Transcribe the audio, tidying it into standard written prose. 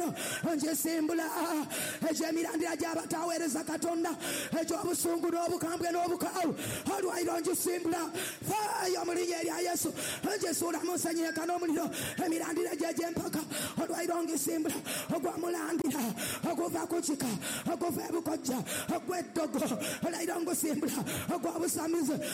njisimbula ekyemirandira gy'abataweereza Katonda eky'obusungu n'obukambwe n'obukaawu olwaliro njisimbula faayo mu linnya erya Yesu njisuula mu nsenyiika n'omuliro emirandira gy'empaka olwaliro ngisimbula ogw'amulandira okuva ku kika okuva ebukojja ogw'eddogo olwaliro ngusimbula ogw'obusamize